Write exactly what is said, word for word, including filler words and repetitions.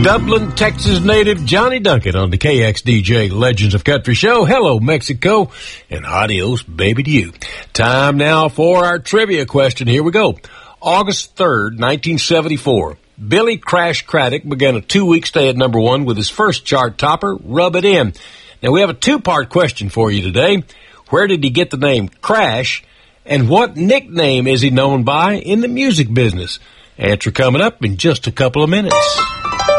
Dublin, Texas native Johnny Duncan on the K X D J Legends of Country show. Hello, Mexico, and adios, baby, to you. Time now for our trivia question. Here we go. August third, nineteen seventy-four, Billy Crash Craddock began a two-week stay at number one with his first chart topper, Rub It In. Now, we have a two-part question for you today. Where did he get the name Crash, and what nickname is he known by in the music business? Answer coming up in just a couple of minutes.